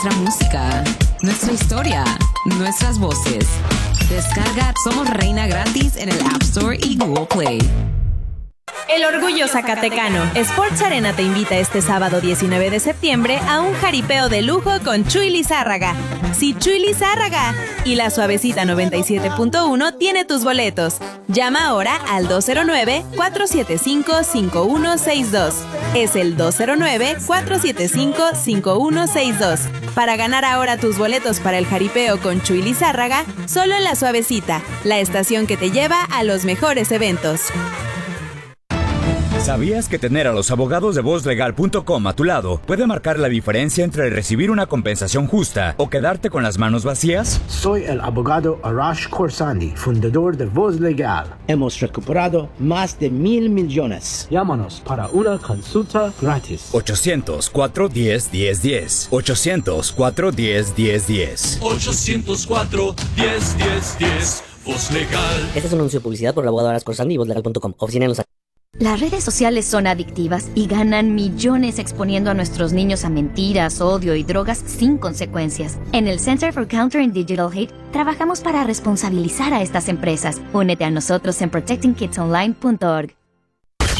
Nuestra música, nuestra historia, nuestras voces. Descarga Somos Reina gratis en el App Store y Google Play. El Orgullo Zacatecano. Sports Arena te invita este sábado 19 de septiembre a un jaripeo de lujo con Chuy Lizárraga. Sí, Chuy Lizárraga. Y la Suavecita 97.1 tiene tus boletos. Llama ahora al 209-475-5162. Es el 209-475-5162. Para ganar ahora tus boletos para el jaripeo con Chuy Lizárraga, solo en la Suavecita, la estación que te lleva a los mejores eventos. ¿Sabías que tener a los abogados de vozlegal.com a tu lado puede marcar la diferencia entre recibir una compensación justa o quedarte con las manos vacías? Soy el abogado Arash Khorsandi, fundador de Voz Legal. Hemos recuperado más de 1,000 millones. Llámanos para una consulta gratis. 800-410-1010. 800-410-1010. 800-410-1010. Voz Legal. Este es un anuncio de publicidad por el abogado Arash Khorsandi y vozlegal.com. Oficina en Los Ángeles. Las redes sociales son adictivas y ganan millones exponiendo a nuestros niños a mentiras, odio y drogas sin consecuencias. En el Center for Countering Digital Hate trabajamos para responsabilizar a estas empresas. Únete a nosotros en protectingkidsonline.org.